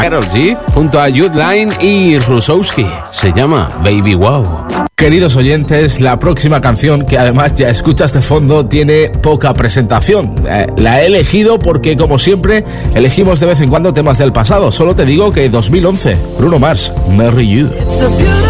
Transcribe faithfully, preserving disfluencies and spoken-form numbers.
Karol G junto a Jude Line y Rusowski. Se llama Baby Wow. Queridos oyentes, la próxima canción, que además ya escuchas de fondo, tiene poca presentación. Eh, la he elegido porque, como siempre, elegimos de vez en cuando temas del pasado. Solo te digo que dos mil once, Bruno Mars, Marry You.